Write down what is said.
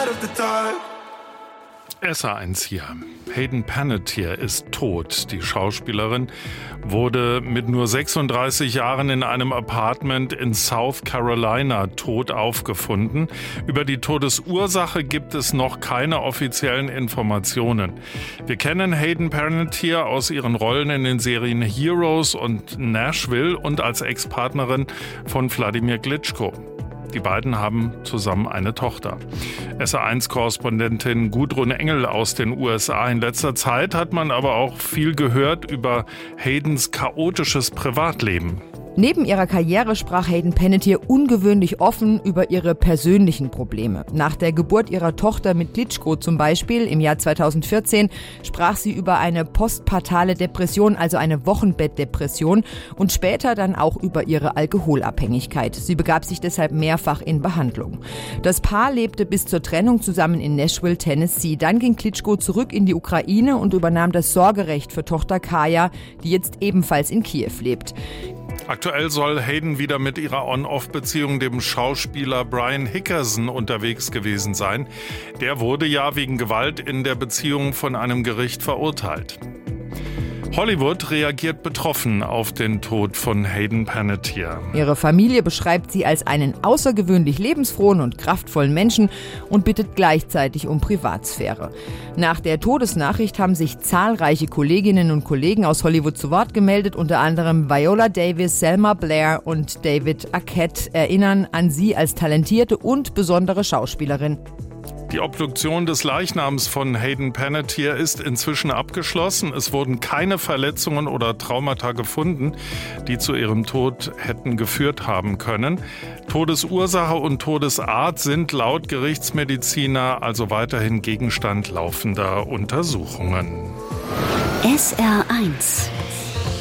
SA1 hier. Hayden Panettiere ist tot. Die Schauspielerin wurde mit nur 36 Jahren in einem Apartment in South Carolina tot aufgefunden. Über die Todesursache gibt es noch keine offiziellen Informationen. Wir kennen Hayden Panettiere aus ihren Rollen in den Serien Heroes und Nashville und als Ex-Partnerin von Wladimir Klitschko. Die beiden haben zusammen eine Tochter. SA1-Korrespondentin Gudrun Engel aus den USA. In letzter Zeit hat man aber auch viel gehört über Haydens chaotisches Privatleben. Neben ihrer Karriere sprach Hayden Panettiere ungewöhnlich offen über ihre persönlichen Probleme. Nach der Geburt ihrer Tochter mit Klitschko zum Beispiel im Jahr 2014 sprach sie über eine postpartale Depression, also eine Wochenbettdepression, und später dann auch über ihre Alkoholabhängigkeit. Sie begab sich deshalb mehrfach in Behandlung. Das Paar lebte bis zur Trennung zusammen in Nashville, Tennessee. Dann ging Klitschko zurück in die Ukraine und übernahm das Sorgerecht für Tochter Kaja, die jetzt ebenfalls in Kiew lebt. Aktuell soll Hayden wieder mit ihrer On-Off-Beziehung dem Schauspieler Brian Hickerson unterwegs gewesen sein. Der wurde ja wegen Gewalt in der Beziehung von einem Gericht verurteilt. Hollywood reagiert betroffen auf den Tod von Hayden Panettiere. Ihre Familie beschreibt sie als einen außergewöhnlich lebensfrohen und kraftvollen Menschen und bittet gleichzeitig um Privatsphäre. Nach der Todesnachricht haben sich zahlreiche Kolleginnen und Kollegen aus Hollywood zu Wort gemeldet, unter anderem Viola Davis, Selma Blair und David Arquette erinnern an sie als talentierte und besondere Schauspielerin. Die Obduktion des Leichnams von Hayden Panettiere ist inzwischen abgeschlossen. Es wurden keine Verletzungen oder Traumata gefunden, die zu ihrem Tod hätten geführt haben können. Todesursache und Todesart sind laut Gerichtsmediziner also weiterhin Gegenstand laufender Untersuchungen. SR1